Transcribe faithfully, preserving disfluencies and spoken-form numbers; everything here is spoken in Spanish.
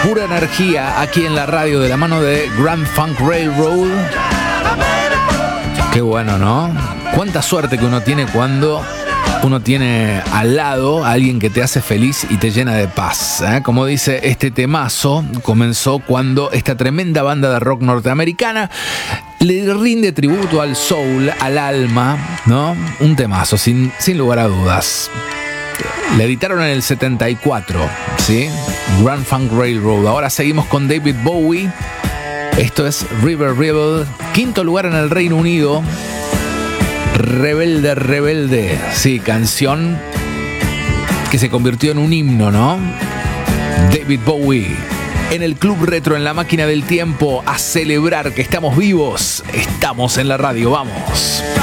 pura energía aquí en la radio de la mano de Grand Funk Railroad. Qué bueno, ¿no? Cuánta suerte que uno tiene cuando uno tiene al lado a alguien que te hace feliz y te llena de paz, ¿eh? Como dice este temazo, comenzó cuando esta tremenda banda de rock norteamericana le rinde tributo al soul, al alma, ¿no? Un temazo, sin, sin lugar a dudas. Le editaron en el setenta y cuatro, ¿sí? Grand Funk Railroad. Ahora seguimos con David Bowie. Esto es River Rebel, quinto lugar en el Reino Unido. Rebelde, rebelde. Sí, canción que se convirtió en un himno, ¿no? David Bowie en el Club Retro, en la máquina del tiempo, a celebrar que estamos vivos. Estamos en la radio, vamos.